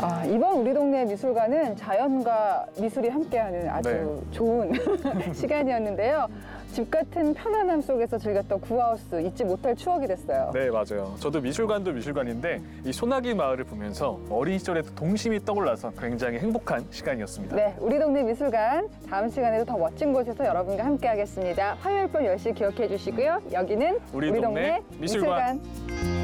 이번 우리 동네 미술관은 자연과 미술이 함께하는 아주 좋은 시간이었는데요. 집 같은 편안함 속에서 즐겼던 구하우스 잊지 못할 추억이 됐어요. 네, 맞아요. 저도 미술관도 미술관인데 이 소나기 마을을 보면서 어린 시절에 동심이 떠올라서 굉장히 행복한 시간이었습니다. 네, 우리 동네 미술관 다음 시간에도 더 멋진 곳에서 여러분과 함께하겠습니다. 화요일 밤 10시 기억해 주시고요. 여기는 우리 동네 미술관.